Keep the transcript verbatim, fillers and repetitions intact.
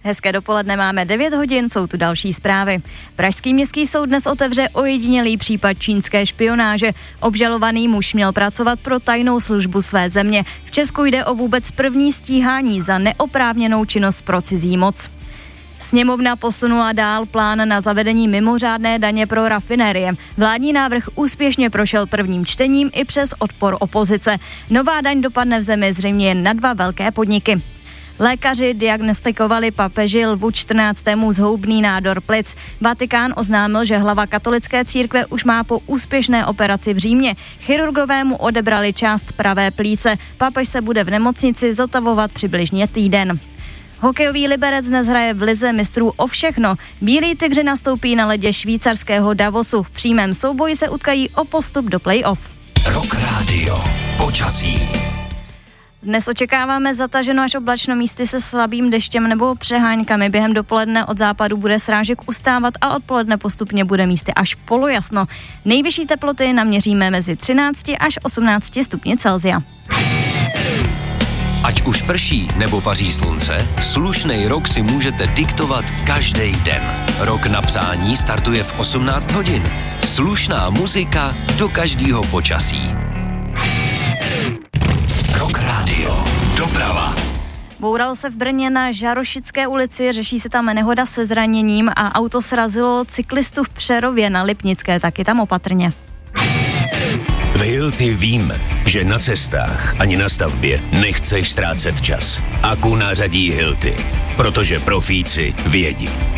Hezké dopoledne, máme devět hodin, jsou tu další zprávy. Pražský městský soud dnes otevře ojedinělý případ čínské špionáže. Obžalovaný muž měl pracovat pro tajnou službu své země. V Česku jde o vůbec první stíhání za neoprávněnou činnost pro cizí moc. Sněmovna posunula dál plán na zavedení mimořádné daně pro rafinérie. Vládní návrh úspěšně prošel prvním čtením i přes odpor opozice. Nová daň dopadne v zemi zřejmě jen na dva velké podniky. Lékaři diagnostikovali papeži Lvu čtrnáctému zhoubný nádor plic. Vatikán oznámil, že hlava katolické církve už má po úspěšné operaci v Římě. Chirurgové mu odebrali část pravé plíce. Papež se bude v nemocnici zotavovat přibližně týden. Hokejový Liberec dnes hraje v lize mistrů o všechno. Bílí tygři nastoupí na ledě švýcarského Davosu. V přímém souboji se utkají o postup do play-off. Rock Radio. Počasí. Dnes očekáváme zataženo až oblačno, místy se slabým deštěm nebo přeháňkami. Během dopoledne od západu bude srážek ustávat a odpoledne postupně bude místy až polojasno. Nejvyšší teploty naměříme mezi třináct až osmnáct stupni Celsia. Ať už prší nebo paří slunce, slušnej rok si můžete diktovat každý den. Rok na přání startuje v osmnáct hodin. Slušná muzika do každého počasí. Rock Radio. Doprava. Bouralo se v Brně na Žarošické ulici, řeší se tam nehoda se zraněním a auto srazilo cyklistu v Přerově na Lipnické, taky tam opatrně. V Hilti víme, že na cestách ani na stavbě nechceš ztrácet čas. Akku nařadí Hilti, protože profíci vědí.